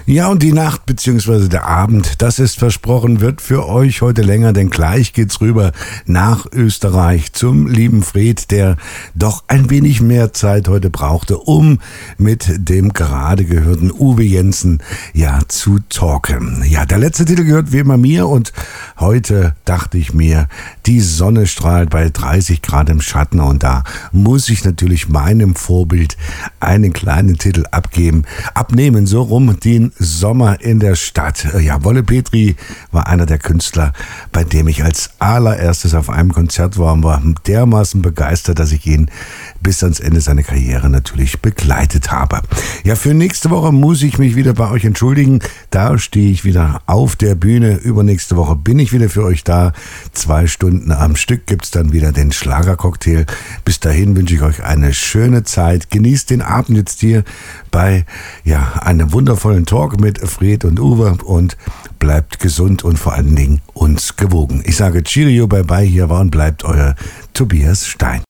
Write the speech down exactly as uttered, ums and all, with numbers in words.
Ja, und die Nacht bzw. der Abend, das ist versprochen, wird für euch heute länger, denn gleich geht's rüber nach Österreich zum lieben Fred, der doch ein wenig mehr Zeit heute brauchte, um mit dem gerade gehörten Uwe Jensen ja zu talken. Ja, der letzte Titel gehört wie immer mir und heute dachte ich mir, die Sonne strahlt bei dreißig Grad im Schatten und da muss ich natürlich meinem Vorbild einen kleinen Titel abgeben, abnehmen, so rum, den Sommer in der Stadt. Ja, Wolle Petri war einer der Künstler, bei dem ich als allererstes auf einem Konzert war und war dermaßen begeistert, dass ich ihn bis ans Ende seiner Karriere natürlich begleitet habe. Ja, für nächste Woche muss ich mich wieder bei euch entschuldigen. Da stehe ich wieder auf der Bühne. Übernächste Woche bin ich wieder für euch da. Zwei Stunden am Stück gibt's dann wieder den Schlagercocktail. Bis dahin wünsche ich euch eine schöne Zeit. Genießt den Abend jetzt hier bei ja, einem wundervollen Talk mit Fred und Uwe und bleibt gesund und vor allen Dingen uns gewogen. Ich sage Cheerio, bye bye, hier war und bleibt euer Tobias Stein.